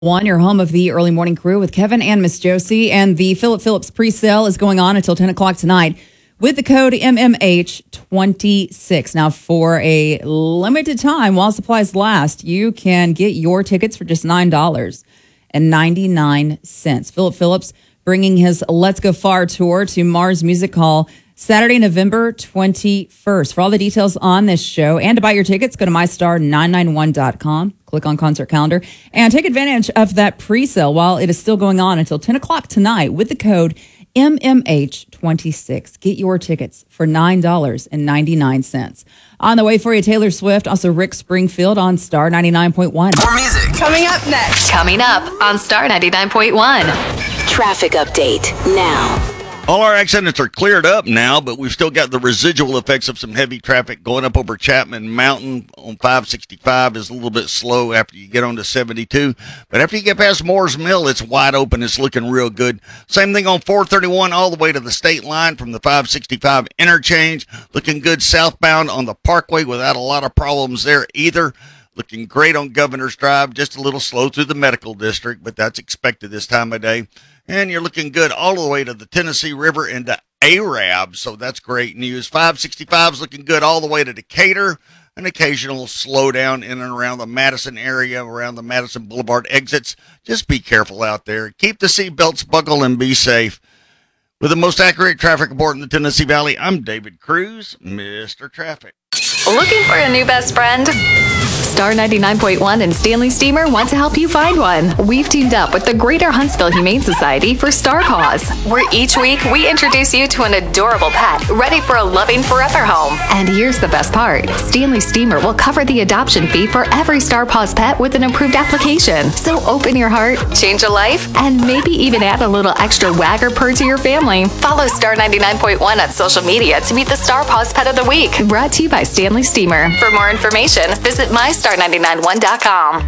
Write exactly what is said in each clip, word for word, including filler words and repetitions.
One, your home of the early morning crew with Kevin and Miss Josie. And the Philip Phillips pre-sale is going on until ten o'clock tonight with the code M M H twenty-six. Now, for a limited time, while supplies last, you can get your tickets for just nine dollars and ninety-nine cents. Philip Phillips bringing his Let's Go Far tour to Mars Music Hall Saturday, November twenty-first. For all the details on this show and to buy your tickets, go to my star nine nine one dot com. Click on concert calendar and take advantage of that pre-sale while it is still going on until ten o'clock tonight with the code M M H twenty-six. Get your tickets for nine dollars and ninety-nine cents. On the way for you, Taylor Swift, also Rick Springfield on Star ninety-nine point one. More music. Coming up next. Coming up on Star ninety-nine point one. Traffic update now. All our accidents are cleared up now, but we've still got the residual effects of some heavy traffic going up over Chapman Mountain on five sixty-five is a little bit slow after you get onto seventy-two. But after you get past Moore's Mill, it's wide open. It's looking real good. Same thing on four thirty-one all the way to the state line from the five sixty-five interchange. Looking good southbound on the Parkway without a lot of problems there either. Looking great on Governor's Drive, just a little slow through the medical district, but that's expected this time of day. And you're looking good all the way to the Tennessee River and to Arab, so that's great news. five sixty-five is looking good all the way to Decatur. An occasional slowdown in and around the Madison area, around the Madison Boulevard exits. Just be careful out there. Keep the seatbelts buckled and be safe. With the most accurate traffic report in the Tennessee Valley, I'm David Cruz, Mister Traffic. Looking for a new best friend? Star ninety-nine point one and Stanley Steamer want to help you find one. We've teamed up with the Greater Huntsville Humane Society for Star Paws, where each week we introduce you to an adorable pet ready for a loving forever home. And here's the best part. Stanley Steamer will cover the adoption fee for every Star Paws pet with an approved application. So open your heart, change a life, and maybe even add a little extra wag or purr to your family. Follow Star ninety-nine point one on social media to meet the Star Paws Pet of the Week. Brought to you by Stanley Steamer. For more information, visit my star nine nine one dot com.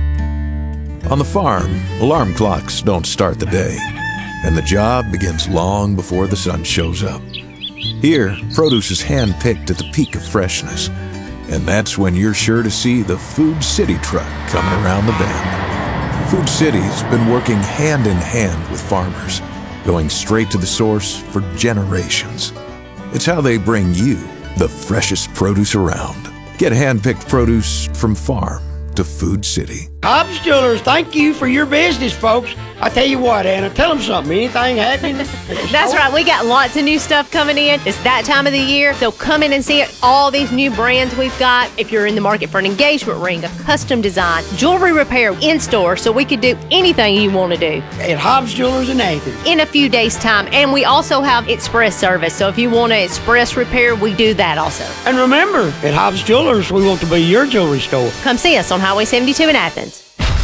On the farm, alarm clocks don't start the day, and the job begins long before the sun shows up. Here, produce is hand-picked at the peak of freshness, and that's when you're sure to see the Food City truck coming around the bend. Food City's been working hand-in-hand with farmers, going straight to the source for generations. It's how they bring you the freshest produce around. Get hand-picked produce from farm to Food City. Hobbs Jewelers, thank you for your business, folks. I tell you what, Anna, tell them something. Anything happening? That's right. We got lots of new stuff coming in. It's that time of the year. So come in and see it. All these new brands we've got. If you're in the market for an engagement ring, a custom design, jewelry repair in store, so we could do anything you want to do. At Hobbs Jewelers in Athens. In a few days' time. And we also have express service. So if you want an express repair, we do that also. And remember, at Hobbs Jewelers, we want to be your jewelry store. Come see us on Highway seventy-two in Athens.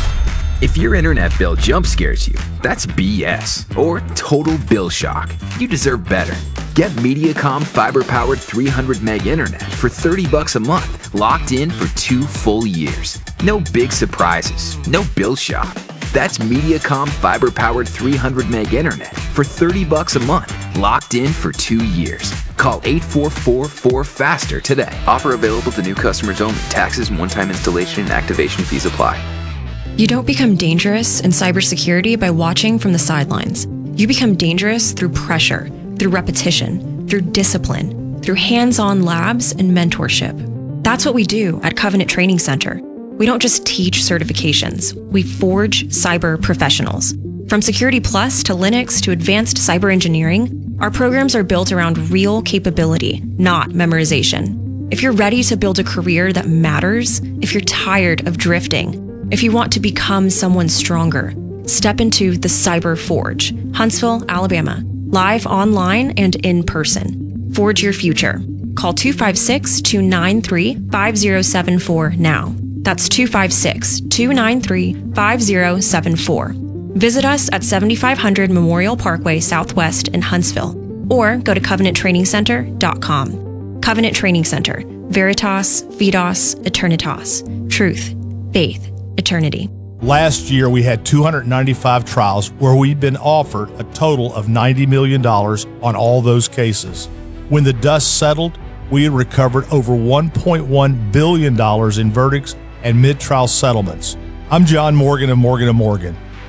If your internet bill jump scares you, that's B S or total bill shock. You deserve better. Get Mediacom fiber-powered three hundred meg internet for thirty bucks a month, locked in for two full years. No big surprises, no bill shock. That's Mediacom fiber-powered three hundred meg internet for thirty bucks a month, locked in for two years. Call eight four four four FASTER today. Offer available to new customers only. Taxes and one-time installation and activation fees apply. You don't become dangerous in cybersecurity by watching from the sidelines. You become dangerous through pressure, through repetition, through discipline, through hands-on labs and mentorship. That's what we do at Covenant Training Center. We don't just teach certifications, we forge cyber professionals. From Security Plus to Linux to advanced cyber engineering, our programs are built around real capability, not memorization. If you're ready to build a career that matters, if you're tired of drifting, if you want to become someone stronger, step into the Cyber Forge, Huntsville, Alabama, live online and in person. Forge your future. Call two five six, two nine three, five zero seven four now. That's two five six, two nine three, five zero seven four. Visit us at seventy-five hundred Memorial Parkway Southwest in Huntsville, or go to covenant training center dot com. Covenant Training Center, Veritas, Fidos, Eternitas, Truth, Faith, Eternity. Last year, we had two hundred ninety-five trials where we'd been offered a total of ninety million dollars on all those cases. When the dust settled, we had recovered over one point one billion dollars in verdicts and mid-trial settlements. I'm John Morgan of Morgan and Morgan.